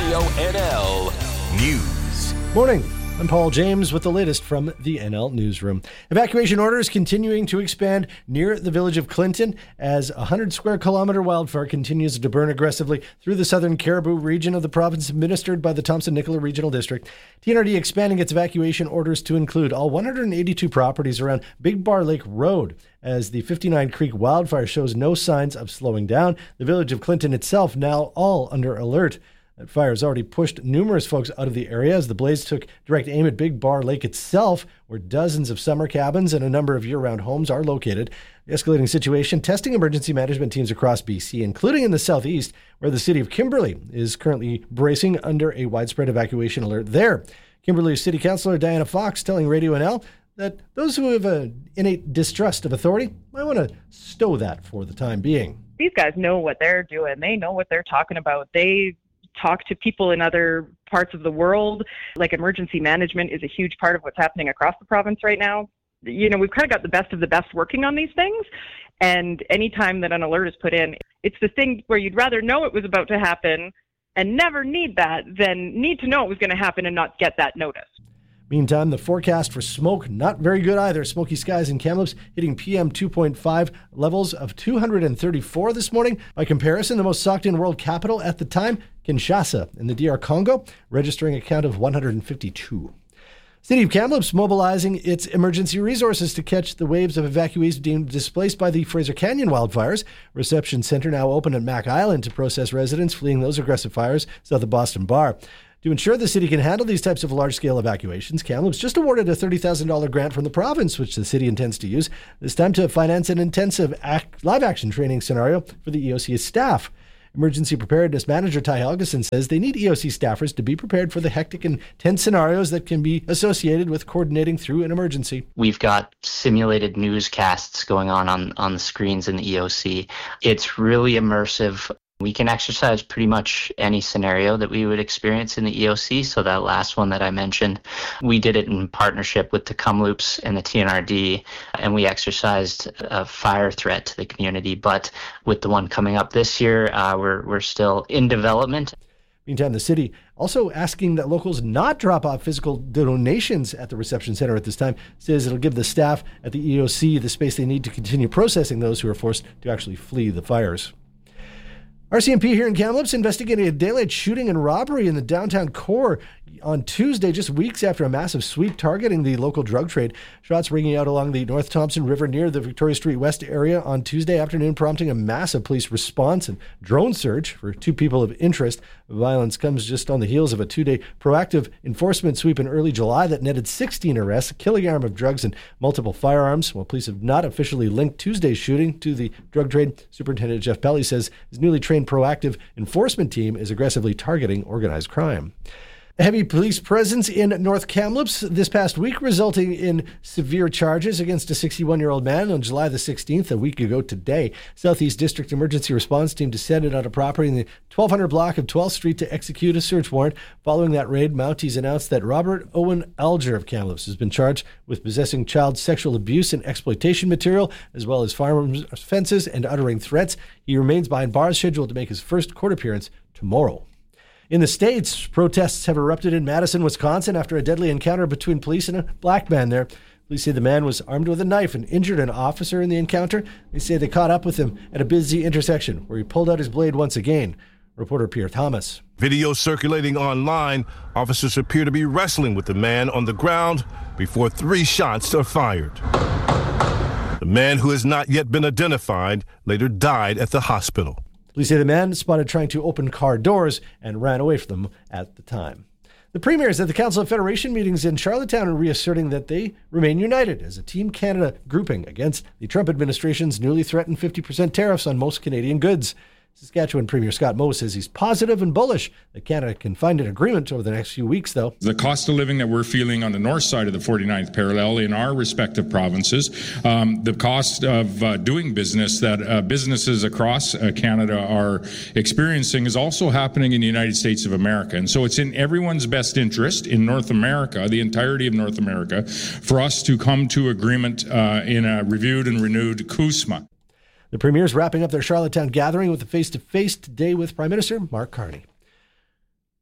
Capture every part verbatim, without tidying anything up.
Radio N L News. Morning. I'm Paul James with the latest from the N L Newsroom. Evacuation orders continuing to expand near the village of Clinton as a one hundred square kilometer wildfire continues to burn aggressively through the southern Caribou region of the province administered by the Thompson-Nicola Regional District. T N R D expanding its evacuation orders to include all one hundred eighty-two properties around Big Bar Lake Road as the fifty-nine Creek wildfire shows no signs of slowing down. The village of Clinton itself now all under alert. That fire has already pushed numerous folks out of the area as the blaze took direct aim at Big Bar Lake itself, where dozens of summer cabins and a number of year-round homes are located. The escalating situation testing emergency management teams across B C, including in the southeast, where the city of Kimberley is currently bracing under a widespread evacuation alert there. Kimberley City Councillor Diana Fox telling Radio N L that those who have an innate distrust of authority might want to stow that for the time being. These guys know what they're doing. They know what they're talking about. They talk to people in other parts of the world. Like, emergency management is a huge part of what's happening across the province right now. You know, we've kind of got the best of the best working on these things. And anytime that an alert is put in, it's the thing where you'd rather know it was about to happen and never need that than need to know it was going to happen and not get that notice. Meantime, the forecast for smoke, not very good either. Smoky skies in Kamloops hitting P M two point five levels of two hundred thirty-four this morning. By comparison, the most socked-in world capital at the time, Kinshasa in the D R Congo, registering a count of one hundred fifty-two. City of Kamloops mobilizing its emergency resources to catch the waves of evacuees deemed displaced by the Fraser Canyon wildfires. Reception center now open at Mac Island to process residents fleeing those aggressive fires south of Boston Bar. To ensure the city can handle these types of large-scale evacuations, Kamloops just awarded a thirty thousand dollars grant from the province, which the city intends to use, this time to finance an intensive act, live-action training scenario for the E O C staff. Emergency Preparedness Manager Ty Helgeson says they need E O C staffers to be prepared for the hectic and tense scenarios that can be associated with coordinating through an emergency. We've got simulated newscasts going on, on on the screens in the E O C. It's really immersive. We can exercise pretty much any scenario that we would experience in the E O C. So that last one that I mentioned, we did it in partnership with the Kamloops and the T N R D, and we exercised a fire threat to the community. But with the one coming up this year, uh, we're we're still in development. Meantime, the city also asking that locals not drop off physical donations at the reception center at this time, says it'll give the staff at the E O C the space they need to continue processing those who are forced to actually flee the fires. R C M P here in Kamloops investigating a daylight shooting and robbery in the downtown core on Tuesday, just weeks after a massive sweep targeting the local drug trade. Shots ringing out along the North Thompson River near the Victoria Street West area on Tuesday afternoon, prompting a massive police response and drone search for two people of interest. Violence comes just on the heels of a two-day proactive enforcement sweep in early July that netted sixteen arrests, a kilogram of drugs, and multiple firearms. While police have not officially linked Tuesday's shooting to the drug trade, Superintendent Jeff Pelly says his newly trained proactive enforcement team is aggressively targeting organized crime. A heavy police presence in North Kamloops this past week, resulting in severe charges against a sixty-one-year-old man on July the sixteenth, a week ago today. Southeast District Emergency Response Team descended on a property in the twelve hundred block of twelfth Street to execute a search warrant. Following that raid, Mounties announced that Robert Owen Alger of Kamloops has been charged with possessing child sexual abuse and exploitation material, as well as firearms offenses and uttering threats. He remains behind bars, scheduled to make his first court appearance tomorrow. In the States, protests have erupted in Madison, Wisconsin after a deadly encounter between police and a black man there. Police say the man was armed with a knife and injured an officer in the encounter. They say they caught up with him at a busy intersection where he pulled out his blade once again. Reporter Pierre Thomas. Video circulating online, officers appear to be wrestling with the man on the ground before three shots are fired. The man, who has not yet been identified, later died at the hospital. Police say the man spotted trying to open car doors and ran away from them at the time. The premiers at the Council of Federation meetings in Charlottetown are reasserting that they remain united as a Team Canada grouping against the Trump administration's newly threatened fifty percent tariffs on most Canadian goods. Saskatchewan Premier Scott Moe says he's positive and bullish that Canada can find an agreement over the next few weeks, though. The cost of living that we're feeling on the north side of the forty-ninth parallel in our respective provinces, um, the cost of uh, doing business that uh, businesses across uh, Canada are experiencing is also happening in the United States of America. And so it's in everyone's best interest in North America, the entirety of North America, for us to come to agreement uh, in a reviewed and renewed C U S M A. The Premier's wrapping up their Charlottetown gathering with a face-to-face today with Prime Minister Mark Carney.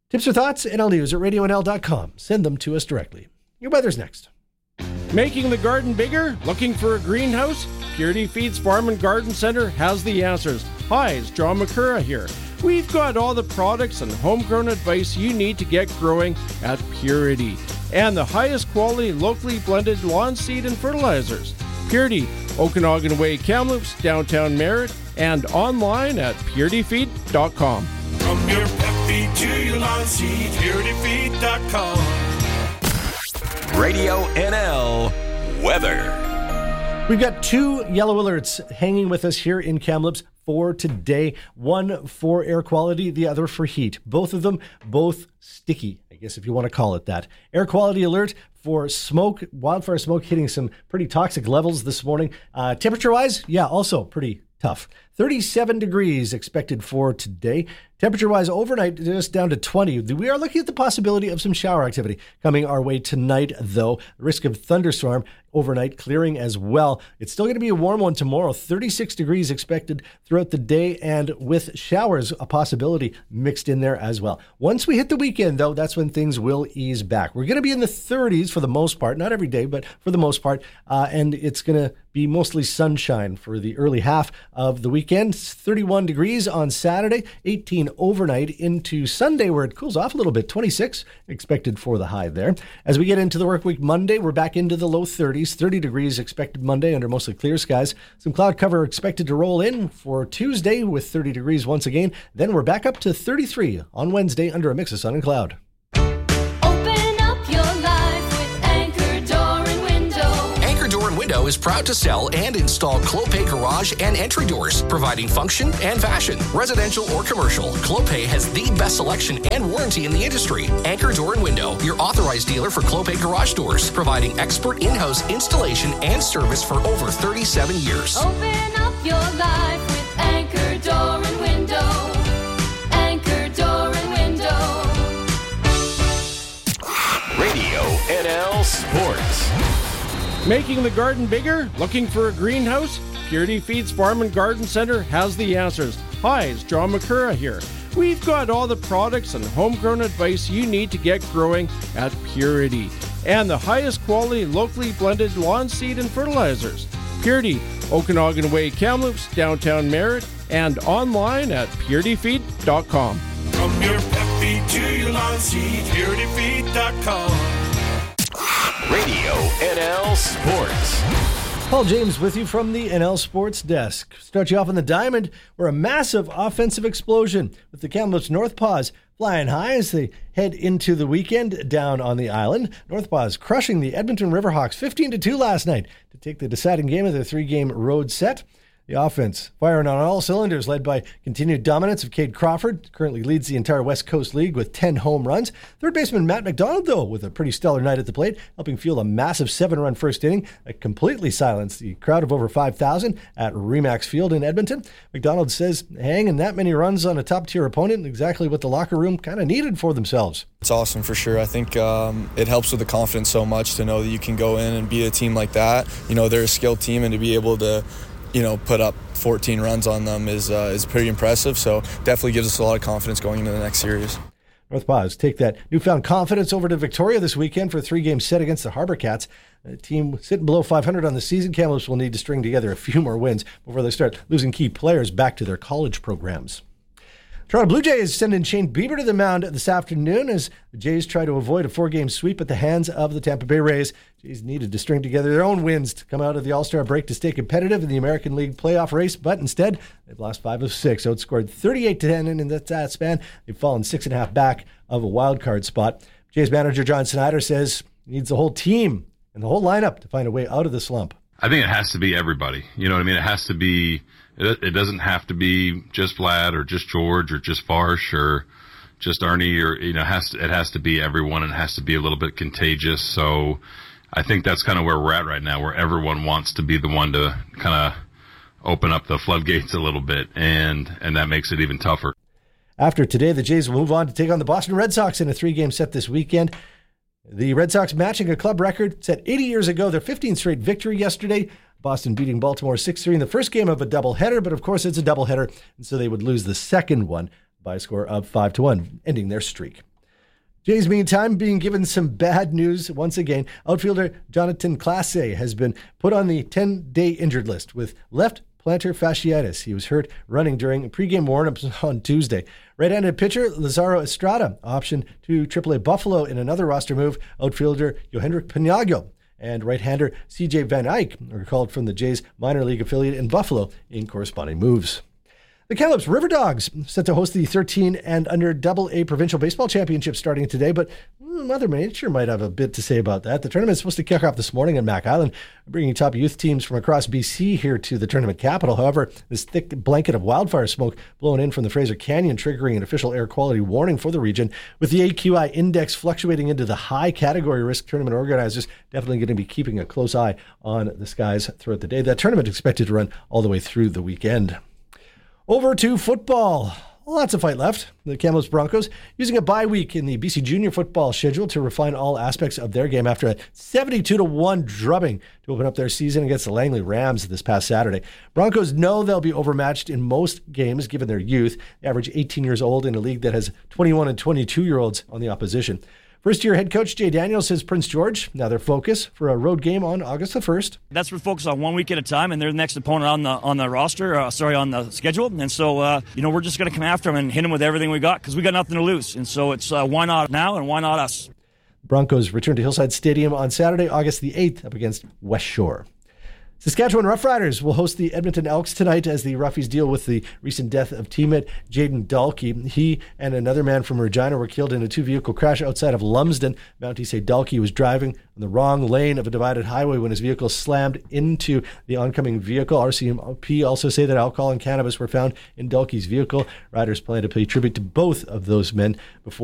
Tips or thoughts? N L News at radio n l dot com. Send them to us directly. Your weather's next. Making the garden bigger? Looking for a greenhouse? Purity Feeds Farm and Garden Center has the answers. Hi, it's John McCurra here. We've got all the products and homegrown advice you need to get growing at Purity. And the highest quality locally blended lawn seed and fertilizers. Purity, Okanagan Way, Kamloops, downtown Merritt, and online at purity feed dot com. From your pet feed to your lawn seed, purity feed dot com. Radio N L weather. We've got two yellow alerts hanging with us here in Kamloops for today. One for air quality, the other for heat. Both of them, both sticky, I guess if you want to call it that. Air quality alert for smoke, wildfire smoke hitting some pretty toxic levels this morning. Uh, temperature-wise, yeah, also pretty tough. thirty-seven degrees expected for today. Temperature-wise, overnight, just down to twenty. We are looking at the possibility of some shower activity coming our way tonight, though. Risk of thunderstorm overnight clearing as well. It's still going to be a warm one tomorrow. thirty-six degrees expected throughout the day, and with showers, a possibility mixed in there as well. Once we hit the weekend, though, that's when things will ease back. We're going to be in the thirties for the most part, not every day, but for the most part, uh, and it's going to be mostly sunshine for the early half of the weekend. thirty-one degrees on Saturday, eighteen overnight into Sunday, where it cools off a little bit. twenty-six expected for the high there. As we get into the work week Monday, we're back into the low thirties. thirty degrees expected Monday under mostly clear skies. Some cloud cover expected to roll in for Tuesday with thirty degrees once again. Then we're back up to thirty-three on Wednesday under a mix of sun and cloud. Window is proud to sell and install Clopay garage and entry doors, providing function and fashion. Residential or commercial, Clopay has the best selection and warranty in the industry. Anchor Door and Window, your authorized dealer for Clopay garage doors, providing expert in-house installation and service for over thirty-seven years. Open up your life with Anchor Door and Window. Anchor Door and Window. Radio N L Sports. Making the garden bigger? Looking for a greenhouse? Purity Feeds Farm and Garden Center has the answers. Hi, it's John McCurra here. We've got all the products and homegrown advice you need to get growing at Purity. And the highest quality locally blended lawn seed and fertilizers. Purity, Okanagan Way, Kamloops, downtown Merritt, and online at purity feed dot com. From your pet feed to your lawn seed, purity feed dot com. Radio N L Sports. Paul James with you from the N L Sports Desk. Start you off on the diamond, where a massive offensive explosion with the Kamloops North Paws flying high as they head into the weekend down on the island. North Paws crushing the Edmonton Riverhawks fifteen to two last night to take the deciding game of their three-game road set. The offense firing on all cylinders, led by continued dominance of Cade Crawford, currently leads the entire West Coast League with ten home runs. Third baseman Matt McDonald, though, with a pretty stellar night at the plate, helping fuel a massive seven-run first inning that completely silenced the crowd of over five thousand at Remax Field in Edmonton. McDonald says hanging that many runs on a top-tier opponent, exactly what the locker room kind of needed for themselves. It's awesome for sure. I think um, it helps with the confidence so much to know that you can go in and beat a team like that. You know, they're a skilled team, and to be able to you know, put up fourteen runs on them is uh, is pretty impressive. So definitely gives us a lot of confidence going into the next series. North Paws take that newfound confidence over to Victoria this weekend for a three-game set against the Harbor Cats. A team sitting below five hundred on the season. Kamloops will need to string together a few more wins before they start losing key players back to their college programs. Toronto Blue Jays sending Shane Bieber to the mound this afternoon as the Jays try to avoid a four-game sweep at the hands of the Tampa Bay Rays. Jays needed to string together their own wins to come out of the All-Star break to stay competitive in the American League playoff race, but instead they've lost five of six, outscored thirty-eight to ten, and in that, that span they've fallen six and a half back of a wild card spot. Jays manager John Snyder says he needs the whole team and the whole lineup to find a way out of the slump. I think it has to be everybody. You know what I mean? It has to be. It doesn't have to be just Vlad or just George or just Farsh or just Arnie or, you know, it has to, it has to be everyone, and it has to be a little bit contagious. So I think that's kind of where we're at right now, where everyone wants to be the one to kind of open up the floodgates a little bit, and, and that makes it even tougher. After today, the Jays will move on to take on the Boston Red Sox in a three-game set this weekend. The Red Sox matching a club record set eighty years ago, their fifteenth straight victory yesterday. Boston beating Baltimore six three in the first game of a doubleheader, but of course it's a doubleheader, and so they would lose the second one by a score of five to one, ending their streak. Jays, meantime, being given some bad news once again. Outfielder Jonathan Clase has been put on the ten-day injured list with left plantar fasciitis. He was hurt running during pregame warm-ups on Tuesday. Right-handed pitcher Lazaro Estrada optioned to triple A Buffalo in another roster move. Outfielder Yohendrick Panago and right-hander C J Van Eyck are called from the Jays minor league affiliate in Buffalo in corresponding moves. The Kamloops River Dogs set to host the thirteen and under Double A Provincial Baseball Championship starting today, but Mother Nature might have a bit to say about that. The tournament is supposed to kick off this morning in Mac Island, bringing top youth teams from across B C here to the tournament capital. However, this thick blanket of wildfire smoke blowing in from the Fraser Canyon, triggering an official air quality warning for the region. With the A Q I index fluctuating into the high category risk, tournament organizers definitely going to be keeping a close eye on the skies throughout the day. That tournament is expected to run all the way through the weekend. Over to football. Lots of fight left. The Kamloops Broncos using a bye week in the B C Junior football schedule to refine all aspects of their game after a seventy-two to one drubbing to open up their season against the Langley Rams this past Saturday. Broncos know they'll be overmatched in most games given their youth. They average eighteen years old in a league that has twenty-one and twenty-two-year-olds on the opposition. First-year head coach Jay Daniels says Prince George, now their focus for a road game on August the first. That's we're focused on one week at a time, and they're the next opponent on the on the roster, uh, sorry, on the schedule. And so, uh, you know, we're just going to come after them and hit them with everything we got because we got nothing to lose. And so it's uh, why not now and why not us? Broncos return to Hillside Stadium on Saturday, August the eighth, up against West Shore. Saskatchewan Roughriders will host the Edmonton Elks tonight as the Roughies deal with the recent death of teammate Jaden Dalkey. He and another man from Regina were killed in a two-vehicle crash outside of Lumsden. Mounties say Dalkey was driving on the wrong lane of a divided highway when his vehicle slammed into the oncoming vehicle. R C M P also say that alcohol and cannabis were found in Dalkey's vehicle. Riders plan to pay tribute to both of those men before